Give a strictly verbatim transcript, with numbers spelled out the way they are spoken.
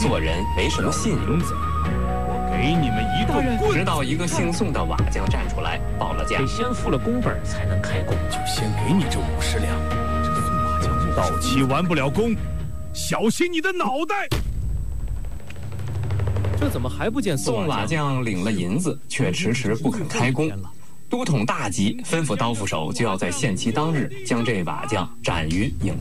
做人没什么信用。 我给你们一个棍子。 直到一个姓宋的瓦匠站出来报了价， 得先付了工本才能开工， 就先给你这五十两。这宋瓦匠到期完不了工，小心你的脑袋！ 这怎么还不见宋瓦匠领了银子，却迟迟不肯开工。都统大急，吩咐刀斧手就要在限期当日将这瓦匠斩于颍